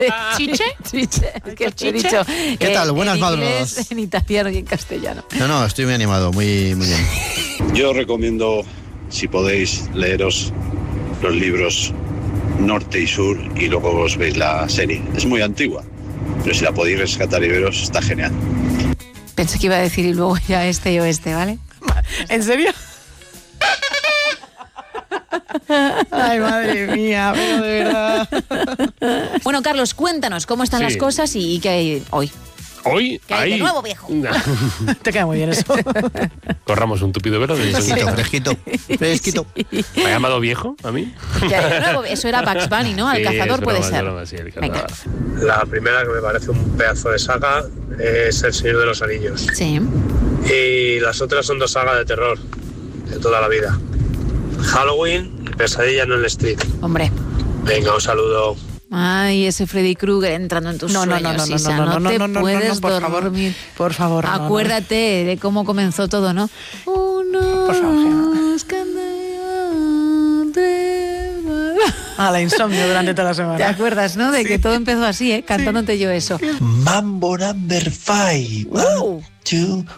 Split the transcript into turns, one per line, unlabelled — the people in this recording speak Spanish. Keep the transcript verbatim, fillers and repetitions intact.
¿Chiche?
Chiche. Es que te he
¿Chiche?
dicho.
¿Qué
eh,
tal? Buenas
en
madrugadas.
inglés, en italiano y en castellano.
No, no, estoy muy animado, muy, muy bien.
Yo recomiendo, si podéis, leeros los libros Norte y Sur y luego os veis la serie. Es muy antigua, pero si la podéis rescatar y veros, está genial.
Pensé que iba a decir y luego ya este y oeste, ¿vale?
¿En serio? Ay, madre mía, pero de verdad.
Bueno, Carlos, cuéntanos cómo están
Sí.
las cosas y, y qué hay hoy.
Hoy,
¿Qué hay de
ahí...
nuevo, viejo?
Te queda muy bien eso.
Corramos un tupido velo de
Fresquito, fresquito, fresquito.
¿Me ha llamado viejo a mí?
¿Qué hay de nuevo? Eso era Bugs Bunny, ¿no? Al
Sí,
cazador
es
puede
broma, es
ser.
broma, sí, el
Venga.
cazador.
La primera, que me parece un pedazo de saga, es El Señor de los Anillos.
Sí.
Y las otras son dos sagas de terror de toda la vida. Halloween y Pesadilla en el Street.
Hombre.
Venga, un saludo.
Ay, ese Freddy Krueger entrando en tus
No, no,
sueños,
no, no,
Isa,
no, no, no,
te
no, no, no,
puedes
no, por favor,
dormir.
por favor, no, no.
Acuérdate de cómo comenzó todo, ¿no? Uno,
Por favor,
dos, candela, tres,
Ah, la insomnio durante toda la semana.
¿te acuerdas, no? De que todo empezó así, ¿eh? Cantándote yo eso.
Mambo number five. One,
Uh.
two,